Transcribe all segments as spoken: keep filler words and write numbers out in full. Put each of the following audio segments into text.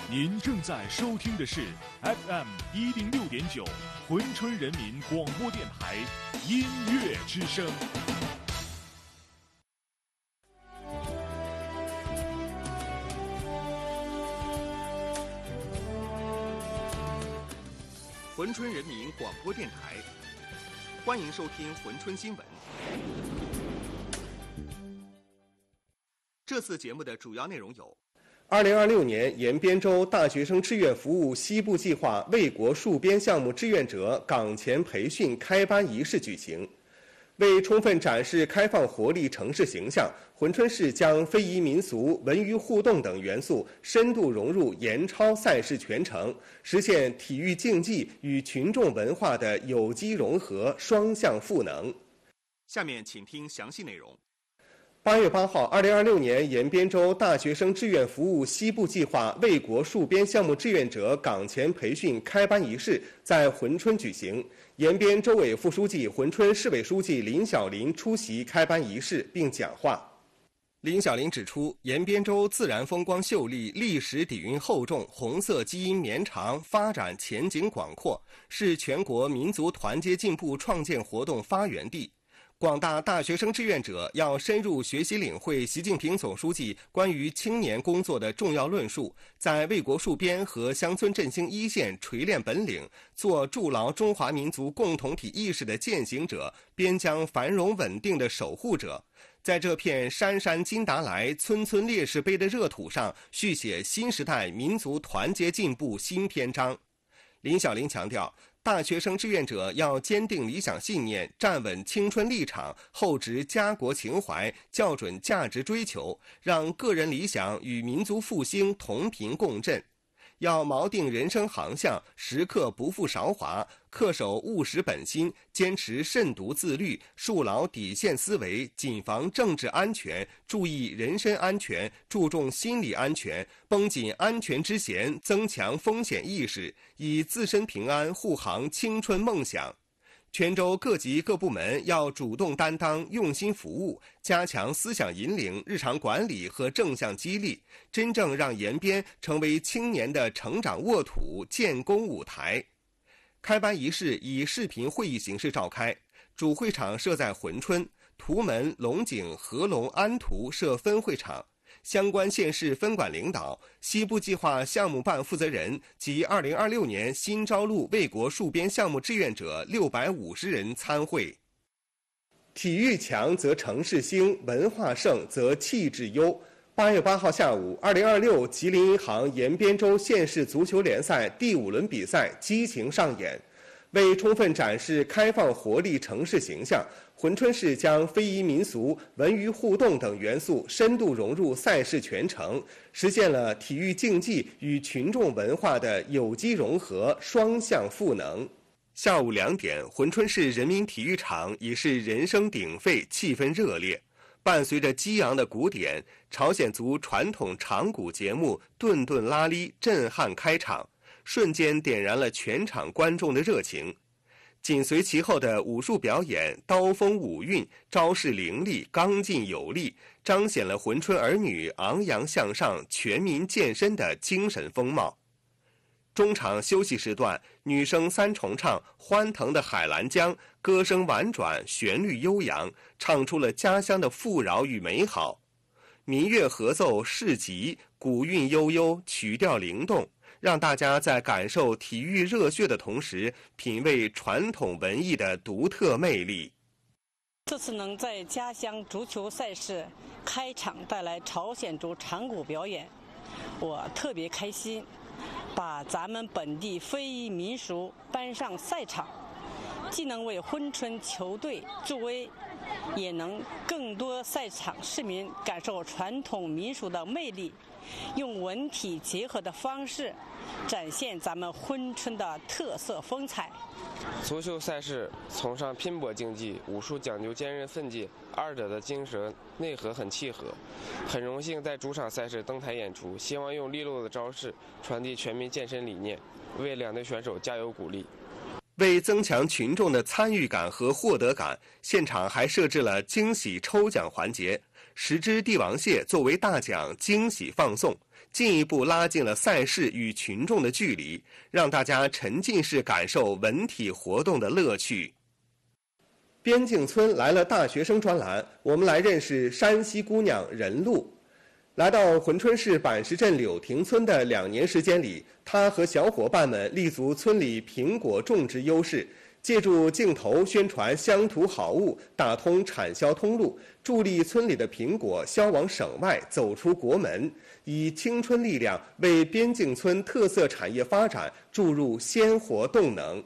您正在收听的是 F M 一零六点九珲春人民广播电台音乐之声。 珲春人民广播电台，欢迎收听珲春新闻。这次节目的主要内容有： 二零二六年延边州大学生志愿服务西部计划为国戍边项目志愿者岗前培训开班仪式举行。为充分展示开放活力城市形象，珲春市将非遗民俗、文娱互动等元素深度融入延超赛事全程，实现体育竞技与群众文化的有机融合、双向赋能。 下面请听详细内容。 八月八号，二零二六年延边州大学生志愿服务西部计划为国戍边项目志愿者岗前培训开班仪式在珲春举行。延边州委副书记、珲春市委书记林小林出席开班仪式并讲话。林小林指出，延边州自然风光秀丽，历史底蕴厚重，红色基因绵长，发展前景广阔，是全国民族团结进步创建活动发源地。广大大学生志愿者要深入学习领会习近平总书记关于青年工作的重要论述，在为国戍边和乡村振兴一线锤炼本领，做筑牢中华民族共同体意识的践行者，边疆繁荣稳定的守护者，在这片山山金达莱、村村烈士碑的热土上续写新时代民族团结进步新篇章。林小林强调，大学生志愿者要坚定理想信念，站稳青春立场，厚植家国情怀，校准价值追求，让个人理想与民族复兴同频共振。要锚定人生航向，时刻不负韶华，恪守务实本心，坚持慎独自律，树牢底线思维，谨防政治安全，注意人身安全，注重心理安全，绷紧安全之弦，增强风险意识，以自身平安护航青春梦想。全州各级各部门要主动担当，用心服务，加强思想引领、日常管理和正向激励，真正让延边成为青年的成长沃土、建功舞台。开班仪式以视频会议形式召开，主会场设在珲春，图门、龙井、合龙、安图设分会场。相关县市分管领导、西部计划项目办负责人及二零二六年新招录为国戍边项目志愿者六百五十人参会。体育强则城市兴，文化盛则气质优。八月八号下午，二零二六吉林银行延边州县市足球联赛第五轮比赛激情上演。为充分展示开放活力城市形象，珲春市将非遗民俗、文娱互动等元素深度融入赛事全程，实现了体育竞技与群众文化的有机融合、双向赋能。下午两点，珲春市人民体育场已是人声鼎沸，气氛热烈。伴随着激昂的鼓点，朝鲜族传统长鼓节目顿顿拉哩震撼开场，瞬间点燃了全场观众的热情。紧随其后的武术表演，刀锋舞韵，招式凌厉，刚劲有力，彰显了珲春儿女昂扬向上、全民健身的精神风貌。中场休息时段，女声三重唱《欢腾的海兰江》，歌声婉转，旋律悠扬，唱出了家乡的富饶与美好。民乐合奏市集，古韵悠悠，曲调灵动，让大家在感受体育热血的同时，品味传统文艺的独特魅力。 这次能在家乡足球赛事开场带来朝鲜族长鼓表演，我特别开心。把咱们本地非遗民俗搬上赛场，既能为珲春球队助威，也能更多赛场市民感受传统民俗的魅力，用文体结合的方式展现咱们珲春的特色风采。 足球赛事崇尚拼搏竞技，武术讲究坚韧奋进，二者的精神内核很契合。很荣幸在主场赛事登台演出，希望用利落的招式传递全民健身理念，为两队选手加油鼓励。 为增强群众的参与感和获得感，现场还设置了惊喜抽奖环节。 十只帝王蟹作为大奖惊喜放送，进一步拉近了赛事与群众的距离，让大家沉浸式感受文体活动的乐趣。边境村来了大学生专栏，我们来认识山西姑娘任露。来到珲春市板石镇柳亭村的两年时间里，她和小伙伴们立足村里苹果种植优势，借助镜头宣传乡土好物，打通产销通路，助力村里的苹果销往省外，走出国门，以青春力量为边境村特色产业发展注入鲜活动能。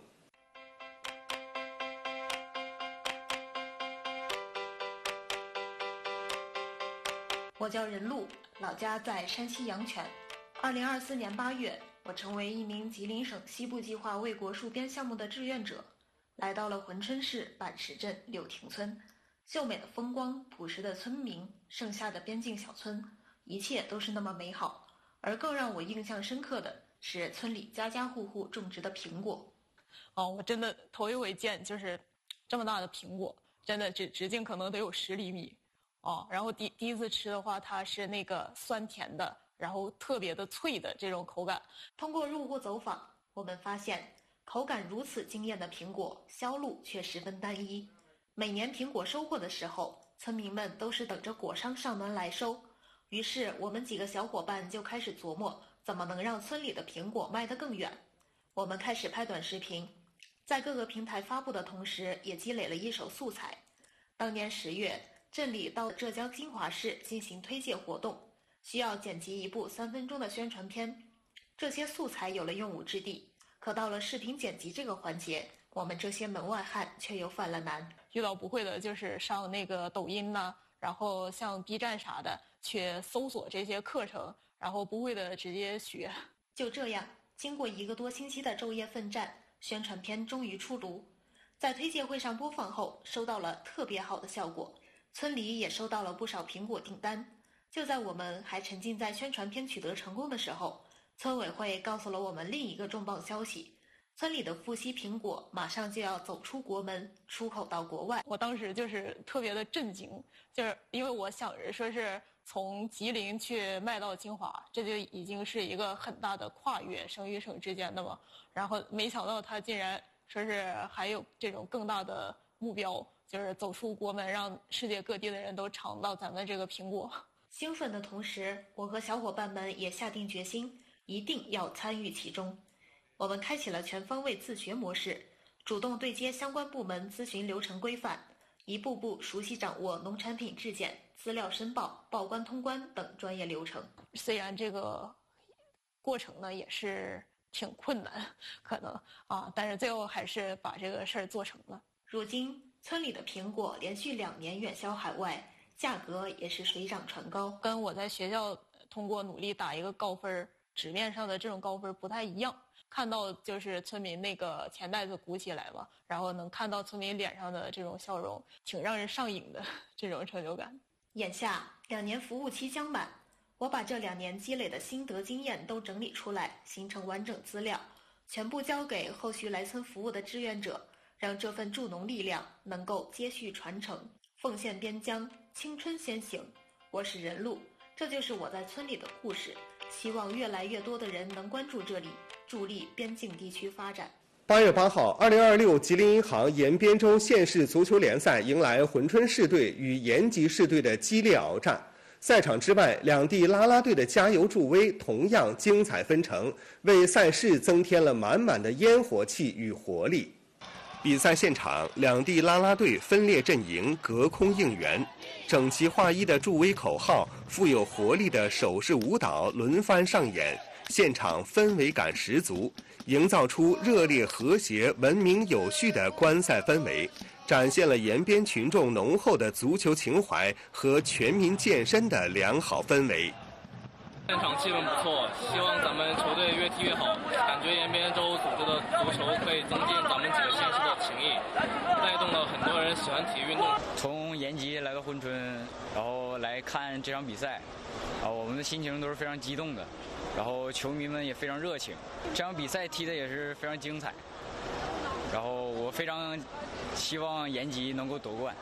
我叫任露，老家在山西阳泉。二零二四年八月，我成为一名吉林省西部计划卫国戍边项目的志愿者，来到了珲春市板石镇柳亭村。秀美的风光，朴实的村民，盛夏的边境小村，一切都是那么美好。而更让我印象深刻的是村里家家户户种植的苹果。 哦，我真的头一回见，就是这么大的苹果，真的直直径可能得有十厘米。哦，然后第第一次吃的话，它是那个酸甜的，然后特别的脆的这种口感。 通过入户走访，我们发现口感如此惊艳的苹果，销路却十分单一。每年苹果收获的时候，村民们都是等着果商上门来收。于是我们几个小伙伴就开始琢磨，怎么能让村里的苹果卖得更远。我们开始拍短视频，在各个平台发布的同时，也积累了一手素材。当年十月。镇里到浙江金华市进行推介活动，需要剪辑一部三分钟的宣传片。这些素材有了用武之地，可到了视频剪辑这个环节，我们这些门外汉却又犯了难。 遇到不会的，就是上那个抖音呐、啊，然后像 B 站啥的，去搜索这些课程，然后不会的直接学。 就这样，经过一个多星期的昼夜奋战，宣传片终于出炉。在推介会上播放后，收到了特别好的效果。村里也收到了不少苹果订单。就在我们还沉浸在宣传片取得成功的时候，村委会告诉了我们另一个重磅消息：村里的富硒苹果马上就要走出国门，出口到国外。 我当时就是特别的震惊，就是因为我想着说是从吉林去卖到金华，这就已经是一个很大的跨越，省与省之间的嘛。然后没想到他竟然说是还有这种更大的目标。就是走出国门，让世界各地的人都尝到咱们这个苹果。 兴奋的同时，我和小伙伴们也下定决心，一定要参与其中。我们开启了全方位自学模式，主动对接相关部门咨询流程规范，一步步熟悉掌握农产品质检、资料申报、报关通关等专业流程。 虽然这个过程呢也是挺困难，可能啊，但是最后还是把这个事儿做成了。 如今村里的苹果连续两年远销海外，价格也是水涨船高， 跟我在学校通过努力打一个高分，纸面上的这种高分不太一样。看到就是村民那个钱袋子鼓起来嘛，然后能看到村民脸上的这种笑容，挺让人上瘾的这种成就感。 眼下两年服务期将满，我把这两年积累的心得经验都整理出来，形成完整资料，全部交给后续来村服务的志愿者。让这份助农力量能够接续传承，奉献边疆，青春先行。我是任露，这就是我在村里的故事。希望越来越多的人能关注这里，助力边境地区发展。 八月八号，二零二六吉林银行延边州县市足球联赛迎来珲春市队与延吉市队的激烈鏖战。赛场之外，两地啦啦队的加油助威同样精彩纷呈，为赛事增添了满满的烟火气与活力。比赛现场，两地啦啦队分列阵营，隔空应援，整齐划一的助威口号，富有活力的手势舞蹈轮番上演，现场氛围感十足，营造出热烈和谐、文明有序的观赛氛围，展现了延边群众浓厚的足球情怀和全民健身的良好氛围。 现场气氛不错，希望咱们球队越踢越好。感觉延边州组织的足球可以增进咱们几个县市的情谊，带动了很多人喜欢体育运动。 从延吉来到珲春，然后来看这场比赛，啊，我们的心情都是非常激动的，然后球迷们也非常热情。这场比赛踢得也是非常精彩，然后我非常希望延吉能够夺冠。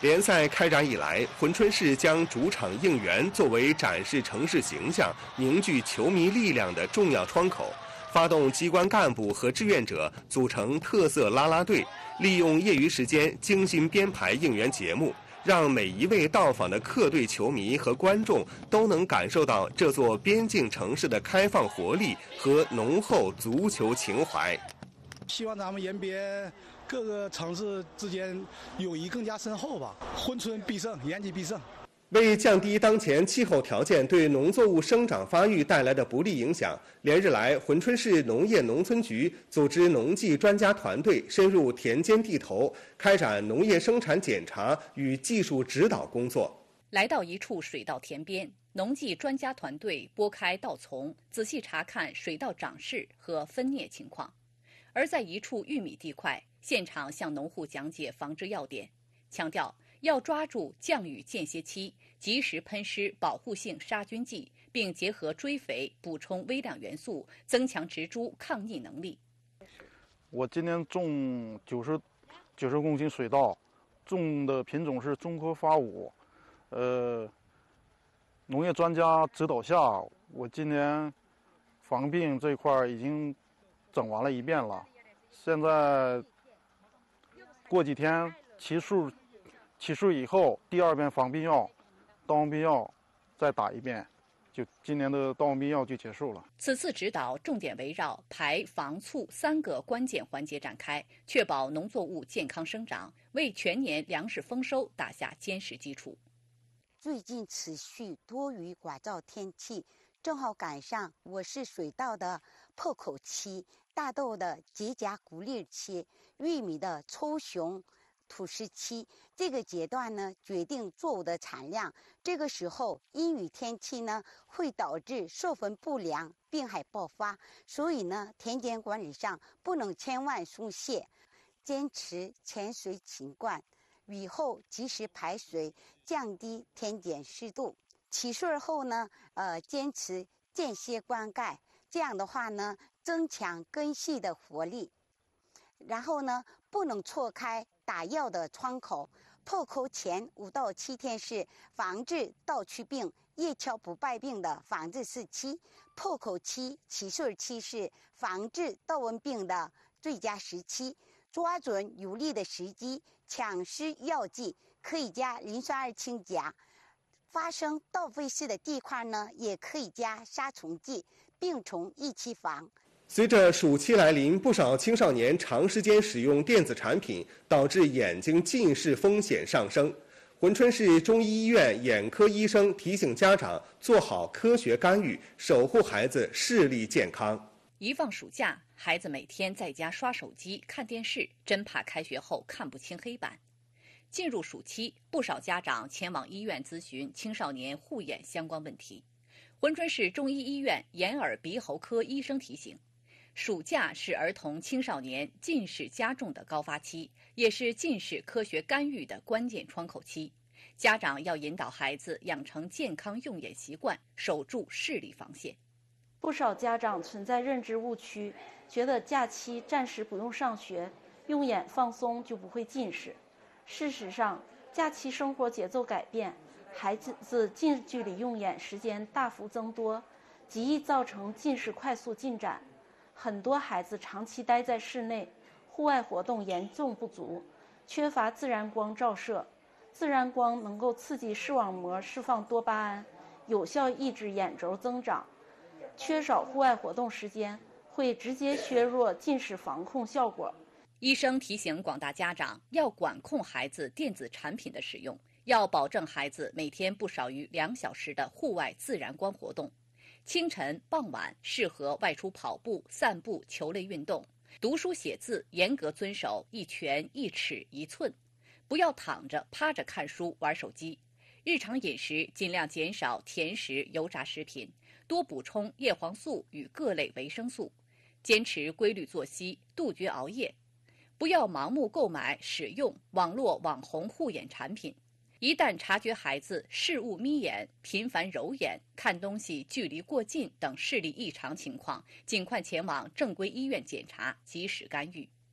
联赛开展以来，珲春市将主场应援作为展示城市形象、凝聚球迷力量的重要窗口，发动机关干部和志愿者组成特色啦啦队，利用业余时间精心编排应援节目，让每一位到访的客队球迷和观众都能感受到这座边境城市的开放活力和浓厚足球情怀。 希望咱们延边各个城市之间友谊更加深厚吧，珲春必胜，延吉必胜。 为降低当前气候条件对农作物生长发育带来的不利影响，连日来，珲春市农业农村局组织农技专家团队深入田间地头，开展农业生产检查与技术指导工作。 来到一处水稻田边，农技专家团队拨开稻丛，仔细查看水稻长势和分蘖情况。而在一处玉米地块，现场向农户讲解防治要点，强调要抓住降雨间歇期，及时喷施保护性杀菌剂，并结合追肥补充微量元素，增强植株抗逆能力。 我今年种九十九十公顷水稻，种的品种是中科发五。呃，农业专家指导下，我今年防病这块已经整完了一遍了，现在过几天起树起树以后，第二遍防病药、稻王病药再打一遍，就今年的稻王病药就结束了。 此次指导重点围绕排、防、促三个关键环节展开，确保农作物健康生长，为全年粮食丰收打下坚实基础。 最近持续多雨寡燥天气，正好赶上我市水稻的破口期、大豆的结荚谷粒期、玉米的抽熊吐实期。这个阶段呢，决定作物的产量。这个时候阴雨天气呢，会导致授粉不良、病害爆发，所以呢，田间管理上不能千万松懈，坚持潜水勤灌，雨后及时排水，降低田间湿度。起穗后呢，呃，坚持间歇灌溉，这样的话呢，增强根系的活力。然后呢，不能错开打药的窗口。破口前五到七天是防治稻曲病、叶鞘不败病的防治时期，破口期、起穗期是防治稻瘟病的最佳时期。抓准有利的时机，抢施药剂，可以加磷酸二氢钾。发生稻沸式的地块呢，也可以加杀虫剂，病虫一起防。 随着暑期来临，不少青少年长时间使用电子产品，导致眼睛近视风险上升。珲春市中医医院眼科医生提醒家长做好科学干预，守护孩子视力健康。 一放暑假，孩子每天在家刷手机、看电视，真怕开学后看不清黑板。进入暑期，不少家长前往医院咨询青少年护眼相关问题。珲春市中医医院眼耳鼻喉科医生提醒，暑假是儿童青少年近视加重的高发期，也是近视科学干预的关键窗口期。家长要引导孩子养成健康用眼习惯，守住视力防线。 不少家长存在认知误区，觉得假期暂时不用上学，用眼放松就不会近视。事实上，假期生活节奏改变，孩子近距离用眼时间大幅增多，极易造成近视快速进展。很多孩子长期待在室内，户外活动严重不足，缺乏自然光照射。自然光能够刺激视网膜释放多巴胺，有效抑制眼轴增长。缺少户外活动时间，会直接削弱近视防控效果。 医生提醒广大家长要管控孩子电子产品的使用，要保证孩子每天不少于两小时的户外自然光活动。清晨、傍晚适合外出跑步、散步、球类运动。读书写字严格遵守一拳一尺一寸，不要躺着、趴着看书、玩手机。日常饮食尽量减少甜食、油炸食品，多补充叶黄素与各类维生素，坚持规律作息，杜绝熬夜。不要盲目购买、使用网络网红护眼产品。一旦察觉孩子视物眯眼、频繁揉眼、看东西距离过近等视力异常情况，尽快前往正规医院检查，及时干预。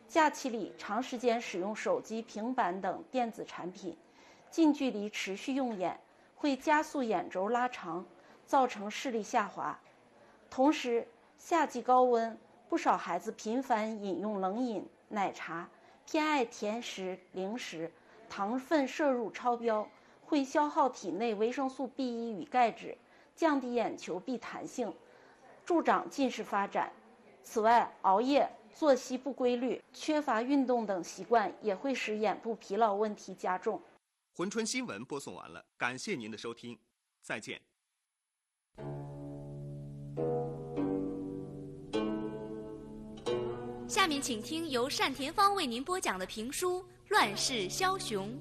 假期里长时间使用手机、平板等电子产品，近距离持续用眼，会加速眼轴拉长，造成视力下滑。同时，夏季高温，不少孩子频繁饮用冷饮、奶茶，偏爱甜食、零食，糖分摄入超标，会消耗体内维生素 B 一 与钙质，降低眼球壁弹性，助长近视发展。此外，熬夜、作息不规律、缺乏运动等习惯也会使眼部疲劳问题加重。 珲春新闻播送完了，感谢您的收听，再见。 下面请听由单田芳为您播讲的评书《乱世枭雄》。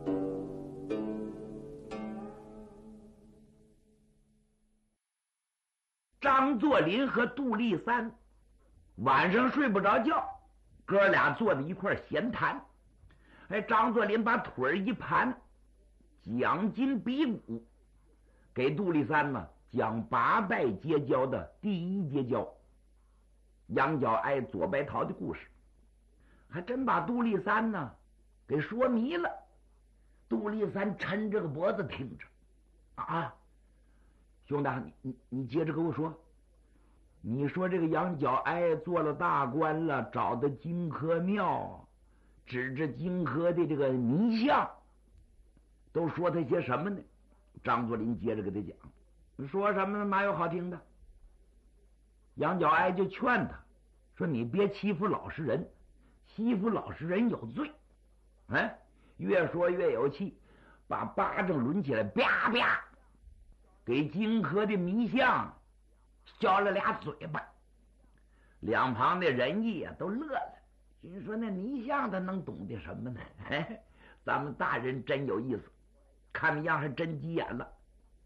张作霖和杜立三晚上睡不着觉，哥俩坐在一块闲谈。哎，张作霖把腿儿一盘，讲筋比骨，给杜立三呢讲八拜结交的第一结交杨角哀、左白桃的故事，还真把杜立三呢给说迷了。杜立三抻着个脖子听着，啊，兄弟，你你你接着跟我说，你说这个杨角哀做了大官了，找的金河庙，指着金河的这个泥像，都说他些什么呢？张作霖接着给他讲，说什么呢？哪有好听的？杨角哀就劝他说：“你别欺负老实人，欺负老实人有罪。”哎，越说越有气，把巴掌抡起来，啪啪，给金河的迷像削了俩嘴巴。两旁的人一啊都乐了，心说那迷像他能懂得什么呢？嘿嘿，咱们大人真有意思，看样还真急眼了。